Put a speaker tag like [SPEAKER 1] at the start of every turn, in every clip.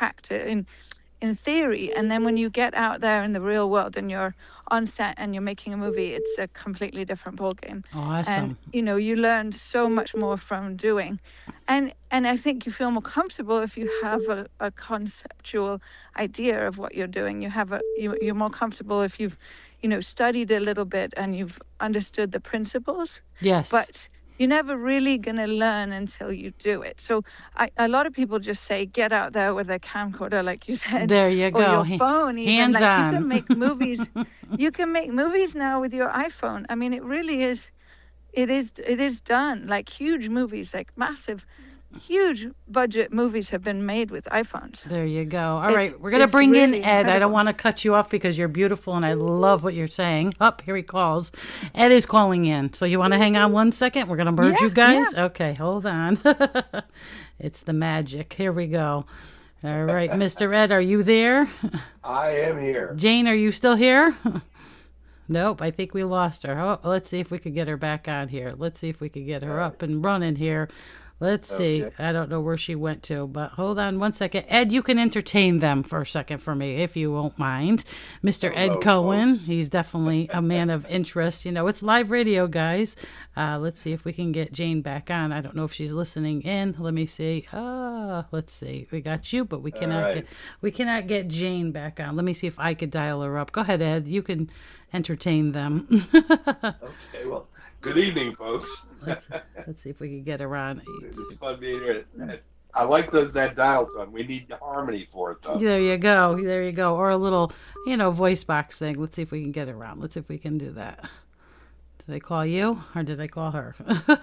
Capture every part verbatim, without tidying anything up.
[SPEAKER 1] practice, in in theory, and then when you get out there in the real world and you're on set and you're making a movie, it's a completely different ballgame.
[SPEAKER 2] Awesome.
[SPEAKER 1] And you know, you learn so much more from doing, and and I think you feel more comfortable if you have a, a conceptual idea of what you're doing. You have a you, you're more comfortable if you've, you know, studied a little bit and you've understood the principles.
[SPEAKER 2] Yes.
[SPEAKER 1] But you're never really going to learn until you do it. So I, a lot of people just say, get out there with a camcorder, like you said.
[SPEAKER 2] There you go.
[SPEAKER 1] Or your phone even.
[SPEAKER 2] Hands
[SPEAKER 1] like
[SPEAKER 2] on.
[SPEAKER 1] You can make movies. You can make movies now with your iPhone. I mean, it really is, it is, it is done. Like huge movies, like massive, huge budget movies have been made with iPhones.
[SPEAKER 2] There you go. All
[SPEAKER 1] It's-
[SPEAKER 2] right, we're going to
[SPEAKER 1] it's
[SPEAKER 2] bring
[SPEAKER 1] really
[SPEAKER 2] in Ed. I don't
[SPEAKER 1] incredible.
[SPEAKER 2] want to cut you off because you're beautiful and I love what you're saying. Up, here he calls. Ed is calling in. So you want to hang on one second? We're going to merge
[SPEAKER 1] Yeah,
[SPEAKER 2] you guys? Okay, hold on. It's the magic. Here we go. All right, Mister Ed, are you there?
[SPEAKER 3] I am here.
[SPEAKER 2] Jane, are you still here? Nope, I think we lost her. Oh, let's see if we could get her back on here. Let's see if we could get her up and running here. Let's see.
[SPEAKER 3] Okay.
[SPEAKER 2] I don't know where she went to, but hold on one second. Ed, you can entertain them for a second for me, if you won't mind. Mister Ed
[SPEAKER 3] Hello,
[SPEAKER 2] Cohen,
[SPEAKER 3] folks.
[SPEAKER 2] he's definitely a man of interest. You know, it's live radio, guys. Uh, let's see if we can get Jane back on. I don't know if she's listening in. Let me see. Ah, let's see. We got you, but we cannot
[SPEAKER 3] right.
[SPEAKER 2] get we cannot get Jane back on. Let me see if I could dial her up. Go ahead, Ed. You can entertain them.
[SPEAKER 3] Okay, well, good evening, folks.
[SPEAKER 2] let's, let's see if we can get her on.
[SPEAKER 3] It's fun being here. I like those, that dial tone. We need harmony for it, though.
[SPEAKER 2] There you go. There you go. Or a little, you know, voice box thing. Let's see if we can get it around. Let's see if we can do that. Did I call you or did I call her?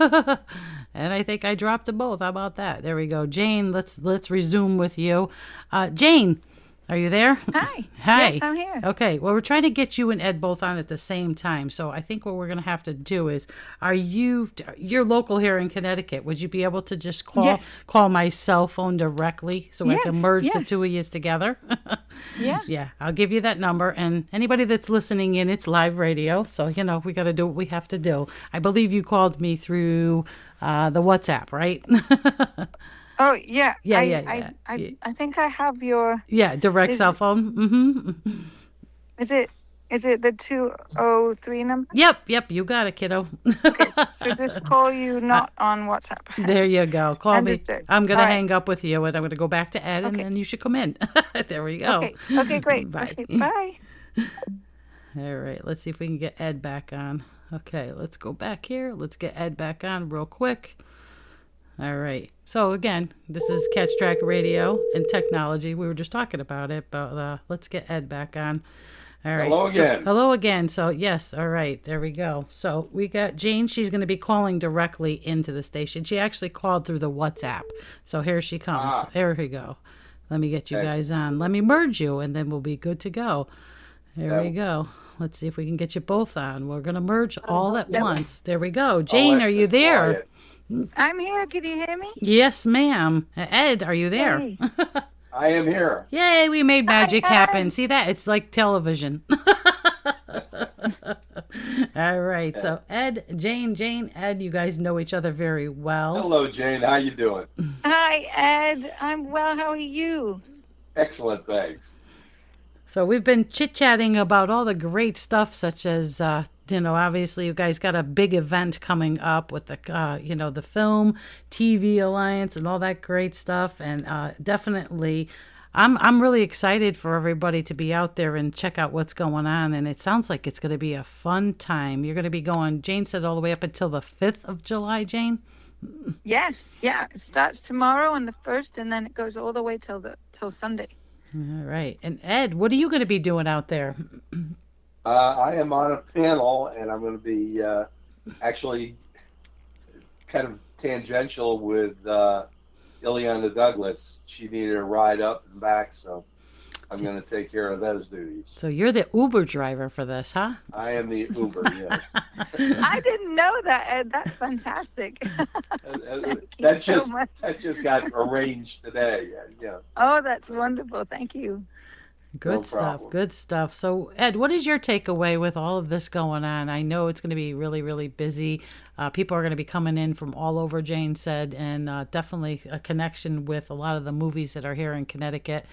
[SPEAKER 2] And I think I dropped them both. How about that? There we go. Jane, let's let's resume with you. Uh, Jane, are you there?
[SPEAKER 1] Hi.
[SPEAKER 2] Hi.
[SPEAKER 1] Yes, I'm here.
[SPEAKER 2] Okay. Well, we're trying to get you and Ed both on at the same time. So I think what we're going to have to do is, are you, you're local here in Connecticut. Would you be able to just call
[SPEAKER 1] Yes.
[SPEAKER 2] call my cell phone directly so I can
[SPEAKER 1] Yes,
[SPEAKER 2] merge the
[SPEAKER 1] yes.
[SPEAKER 2] two of you together?
[SPEAKER 1] Yeah.
[SPEAKER 2] Yeah, I'll give you that number. And anybody that's listening in, it's live radio. So, you know, we got to do what we have to do. I believe you called me through uh, the WhatsApp, right?
[SPEAKER 1] Oh, yeah.
[SPEAKER 2] Yeah,
[SPEAKER 1] I,
[SPEAKER 2] yeah,
[SPEAKER 1] I,
[SPEAKER 2] yeah.
[SPEAKER 1] I,
[SPEAKER 2] Yeah.
[SPEAKER 1] I think I have your,
[SPEAKER 2] Yeah, direct
[SPEAKER 1] Is
[SPEAKER 2] cell
[SPEAKER 1] it-
[SPEAKER 2] phone. Mm-hmm.
[SPEAKER 1] is it, is it the two oh three number?
[SPEAKER 2] Yep, yep, you got it, kiddo.
[SPEAKER 1] So just call you not on WhatsApp.
[SPEAKER 2] There you go. Call
[SPEAKER 1] Understood.
[SPEAKER 2] me. I'm going to
[SPEAKER 1] All right.
[SPEAKER 2] hang up with you and I'm going to go back to Ed and
[SPEAKER 1] Okay.
[SPEAKER 2] then you should come in. There we go.
[SPEAKER 1] Okay. Okay, great.
[SPEAKER 2] Bye.
[SPEAKER 1] Okay, bye.
[SPEAKER 2] All right, let's see if we can get Ed back on. Okay, let's go back here. Let's get Ed back on real quick. All right. So again, this is Catch Track Radio and technology. We were just talking about it, but uh, let's get Ed back on. All right.
[SPEAKER 3] Hello
[SPEAKER 2] So-
[SPEAKER 3] again.
[SPEAKER 2] hello again. So yes, all right. There we go. So we got Jane. She's going to be calling directly into the station. She actually called through the WhatsApp. So here she comes.
[SPEAKER 3] Ah.
[SPEAKER 2] There we go. Let me get you
[SPEAKER 3] Thanks.
[SPEAKER 2] guys on. Let me merge you, and then we'll be good to go. There
[SPEAKER 3] That-
[SPEAKER 2] we go. Let's see if we can get you both on. We're going to merge all at
[SPEAKER 1] Yep.
[SPEAKER 2] once. There we go. Jane, are
[SPEAKER 3] Alexa,
[SPEAKER 2] you there?
[SPEAKER 3] quiet.
[SPEAKER 1] I'm here. Can you hear me?
[SPEAKER 2] Yes, ma'am. Ed, are you there?
[SPEAKER 1] Yay.
[SPEAKER 3] I am here.
[SPEAKER 2] Yay, we made magic
[SPEAKER 1] Hi,
[SPEAKER 2] happen.
[SPEAKER 1] Ed.
[SPEAKER 2] See that? It's like television. All right. So Ed, Jane, Jane, Ed, you guys know each other very well.
[SPEAKER 3] Hello, Jane. How you doing?
[SPEAKER 1] Hi, Ed. I'm well. How are you?
[SPEAKER 3] Excellent, thanks.
[SPEAKER 2] So we've been chit-chatting about all the great stuff, such as, uh, you know, obviously you guys got a big event coming up with the, uh, you know, the Film T V Alliance and all that great stuff. And uh, definitely, I'm I'm really excited for everybody to be out there and check out what's going on. And it sounds like it's going to be a fun time. You're going to be going, Jane said, all the way up until the fifth of July, Jane?
[SPEAKER 1] Yes. Yeah. It starts tomorrow on the first, and then it goes all the way till the till Sunday.
[SPEAKER 2] All right. And Ed, what are you going to be doing out there?
[SPEAKER 3] Uh, I am on a panel, and I'm going to be uh, actually kind of tangential with uh, Ileana Douglas. She needed a ride up and back, so I'm going to take care of those duties.
[SPEAKER 2] So you're the Uber driver for this, huh?
[SPEAKER 3] I am the Uber, yes.
[SPEAKER 1] I didn't know that, Ed. That's fantastic.
[SPEAKER 3] Uh, uh,
[SPEAKER 1] Thank you
[SPEAKER 3] that
[SPEAKER 1] so
[SPEAKER 3] just
[SPEAKER 1] much.
[SPEAKER 3] that just got arranged today. Yeah, yeah.
[SPEAKER 1] Oh, that's wonderful. Thank you.
[SPEAKER 2] Good
[SPEAKER 3] No
[SPEAKER 2] stuff.
[SPEAKER 3] problem.
[SPEAKER 2] Good stuff. So, Ed, what is your takeaway with all of this going on? I know it's going to be really, really busy. Uh, people are going to be coming in from all over, Jane said, and uh, definitely a connection with a lot of the movies that are here in Connecticut.